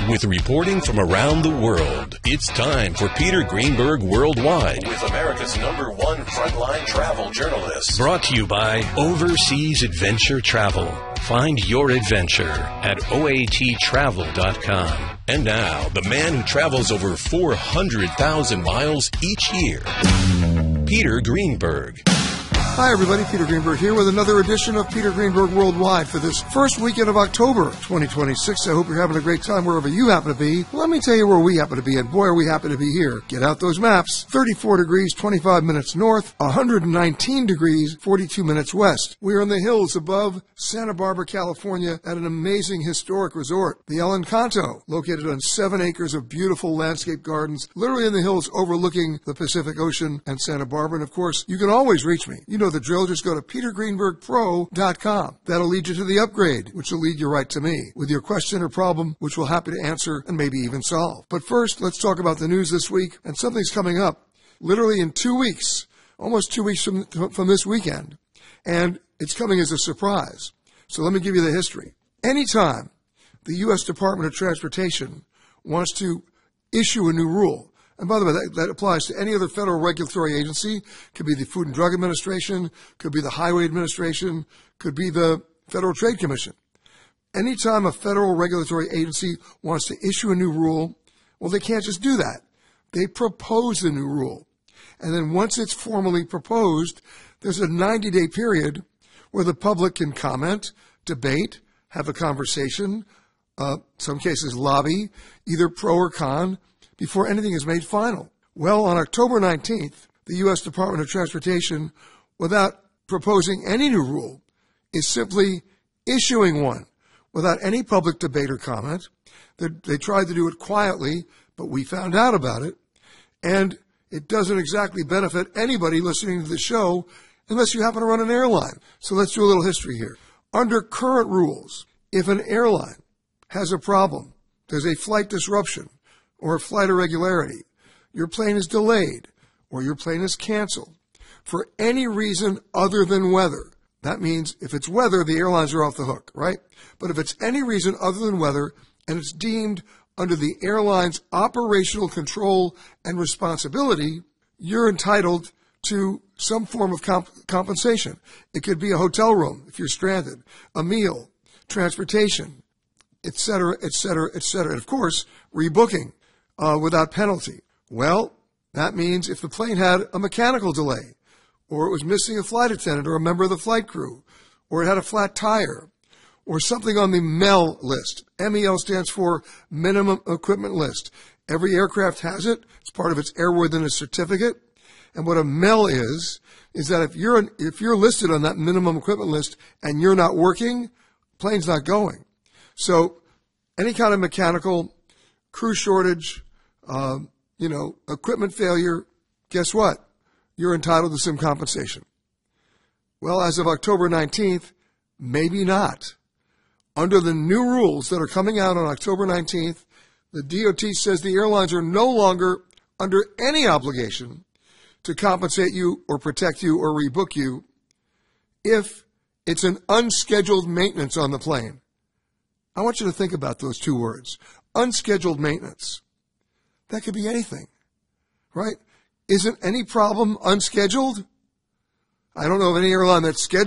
with reporting from around the world. It's time for Peter Greenberg Worldwide with America's #1 frontline travel journalist. Brought to you by Overseas Adventure Travel. Find your adventure at oattravel.com. And now, the man who travels over 400,000 miles each year, Peter Greenberg. Hi, everybody. Peter Greenberg here with another edition of Peter Greenberg Worldwide for this first weekend of October 2026. I hope you're having a great time wherever you happen to be. Let me tell you where we happen to be, and boy, are we happy to be here. Get out those maps. 34 degrees, 25 minutes north, 119 degrees, 42 minutes west. We are in the hills above Santa Barbara, California, at an amazing historic resort, the El Encanto, located on 7 acres of beautiful landscape gardens, literally in the hills overlooking the Pacific Ocean and Santa Barbara. And of course, you can always reach me. You know the drill. Just go to petergreenbergpro.com. That'll lead you to the upgrade, which will lead you right to me with your question or problem, which we'll happy to answer and maybe even solve. But first, let's talk about the news this week, and something's coming up literally in 2 weeks, almost 2 weeks from this weekend, and it's coming as a surprise. So let me give you the history. Anytime the U.S. Department of Transportation wants to issue a new rule, and by the way, that applies to any other federal regulatory agency. Could be the Food and Drug Administration, could be the Highway Administration, could be the Federal Trade Commission. Anytime a federal regulatory agency wants to issue a new rule, well, they can't just do that. They propose the new rule. And then once it's formally proposed, there's a 90-day period where the public can comment, debate, have a conversation, some cases lobby, either pro or con, before anything is made final. Well, on October 19th, the U.S. Department of Transportation, without proposing any new rule, is simply issuing one without any public debate or comment. They tried to do it quietly, but we found out about it, and it doesn't exactly benefit anybody listening to the show unless you happen to run an airline. So let's do a little history here. Under current rules, if an airline has a problem, there's a flight disruption, or a flight irregularity, your plane is delayed, or your plane is canceled, for any reason other than weather. That means if it's weather, the airlines are off the hook, right? But if it's any reason other than weather, and it's deemed under the airline's operational control and responsibility, you're entitled to some form of compensation. It could be a hotel room if you're stranded, a meal, transportation, etc., etc., etc. And of course, rebooking without penalty. Well, that means if the plane had a mechanical delay, or it was missing a flight attendant or a member of the flight crew, or it had a flat tire, or something on the MEL list. MEL stands for Minimum Equipment List. Every aircraft has it. It's part of its airworthiness certificate. And what a MEL is that if you're listed on that minimum equipment list and you're not working, plane's not going. So any kind of mechanical, crew shortage, equipment failure, guess what? You're entitled to some compensation. Well, as of October 19th, maybe not. Under the new rules that are coming out on October 19th, the DOT says the airlines are no longer under any obligation to compensate you or protect you or rebook you if it's an unscheduled maintenance on the plane. I want you to think about those two words. Unscheduled maintenance. That could be anything, right? Isn't any problem unscheduled? I don't know of any airline that's scheduled